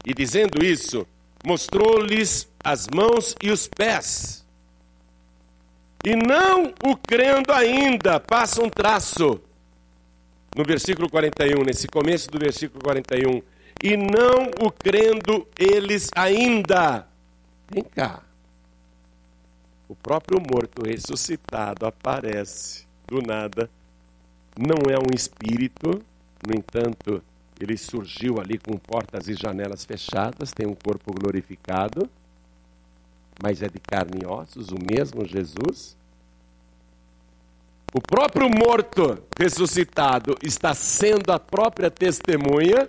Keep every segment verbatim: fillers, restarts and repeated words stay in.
E dizendo isso, mostrou-lhes as mãos e os pés. E não o crendo ainda, passa um traço no versículo quarenta e um, nesse começo do versículo quarenta e um. E não o crendo eles ainda. Vem cá. O próprio morto ressuscitado aparece do nada. Não é um espírito, no entanto, ele surgiu ali com portas e janelas fechadas, tem um corpo glorificado, mas é de carne e ossos, o mesmo Jesus. O próprio morto ressuscitado está sendo a própria testemunha.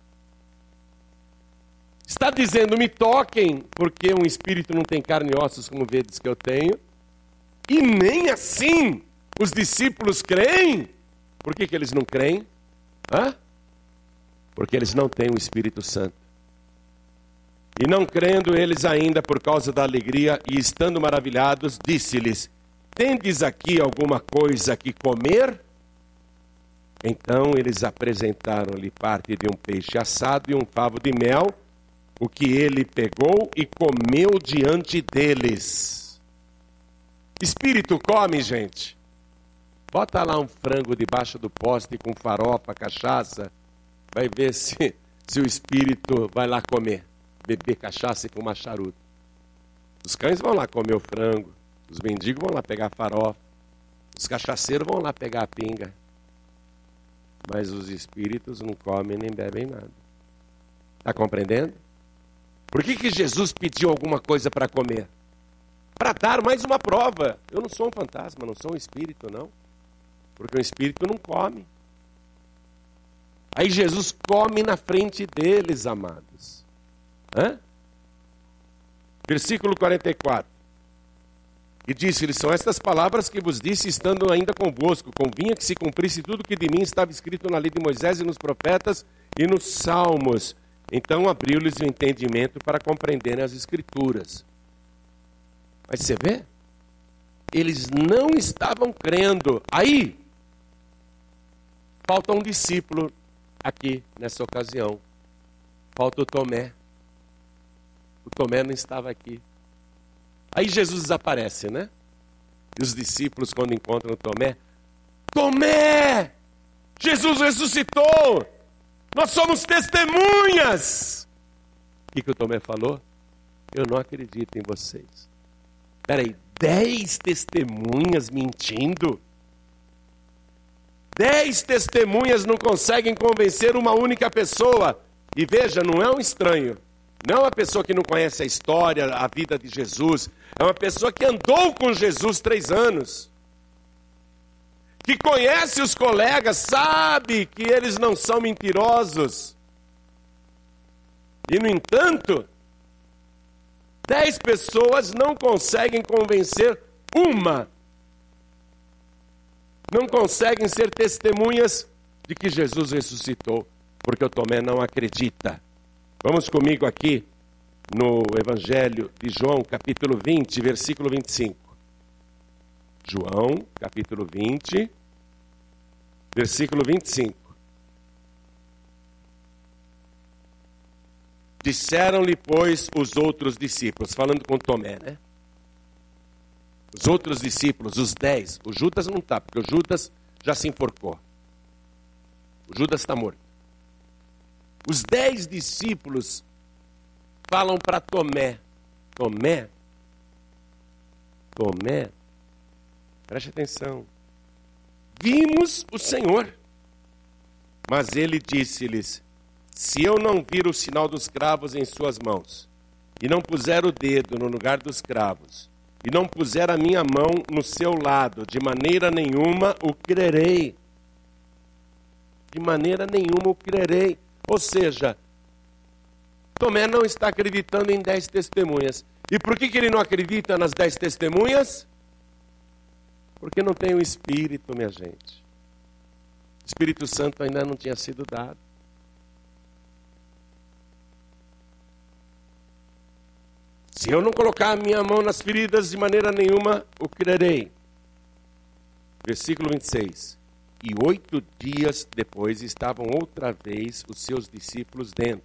Está dizendo, me toquem, porque um espírito não tem carne e ossos como vedes que eu tenho. E nem assim os discípulos creem. Por que que eles não creem? Hã? Porque eles não têm o Espírito Santo. E não crendo eles ainda por causa da alegria e estando maravilhados, disse-lhes, tendes aqui alguma coisa que comer? Então eles apresentaram-lhe parte de um peixe assado e um favo de mel, o que ele pegou e comeu diante deles. Espírito come, gente. Bota lá um frango debaixo do poste com farofa, cachaça, vai ver se, se o espírito vai lá comer, beber cachaça e fumar charuto. Os cães vão lá comer o frango, os mendigos vão lá pegar a farofa, os cachaceiros vão lá pegar a pinga. Mas os espíritos não comem nem bebem nada. Está compreendendo? Por que que Jesus pediu alguma coisa para comer? Para dar mais uma prova. Eu não sou um fantasma, não sou um espírito, não. Porque o espírito não come. Aí Jesus come na frente deles, amados. Hã? Versículo quarenta e quatro. E disse-lhes, são estas palavras que vos disse, estando ainda convosco. Convinha que se cumprisse tudo que de mim estava escrito na lei de Moisés e nos profetas e nos salmos. Então abriu-lhes o entendimento para compreenderem as escrituras. Mas você vê? Eles não estavam crendo. Aí, falta um discípulo aqui, nessa ocasião. Falta o Tomé. O Tomé não estava aqui. Aí Jesus desaparece, né? E os discípulos, quando encontram o Tomé, Tomé! Jesus ressuscitou! Nós somos testemunhas! O que que o Tomé falou? Eu não acredito em vocês. Peraí, dez testemunhas mentindo? Dez testemunhas não conseguem convencer uma única pessoa. E veja, não é um estranho. Não é uma pessoa que não conhece a história, a vida de Jesus. É uma pessoa que andou com Jesus três anos. Que conhece os colegas, sabe que eles não são mentirosos. E, no entanto, dez pessoas não conseguem convencer uma. Não conseguem ser testemunhas de que Jesus ressuscitou, porque o Tomé não acredita. Vamos comigo aqui no Evangelho de João, capítulo vinte, versículo vinte e cinco. João, capítulo vinte, versículo vinte e cinco. Disseram-lhe, pois, os outros discípulos, falando com Tomé, né? Os outros discípulos, os dez, o Judas não está, porque o Judas já se enforcou. O Judas está morto. Os dez discípulos falam para Tomé, Tomé, Tomé, preste atenção, vimos o Senhor. Mas ele disse-lhes, se eu não vir o sinal dos cravos em suas mãos, e não puser o dedo no lugar dos cravos, e não puser a minha mão no seu lado, de maneira nenhuma o crerei. De maneira nenhuma o crerei. Ou seja, Tomé não está acreditando em dez testemunhas. E por que que ele não acredita nas dez testemunhas? Porque não tem o Espírito, minha gente. O Espírito Santo ainda não tinha sido dado. Se eu não colocar a minha mão nas feridas, de maneira nenhuma o crerei. Versículo vinte e seis. E oito dias depois estavam outra vez os seus discípulos dentro.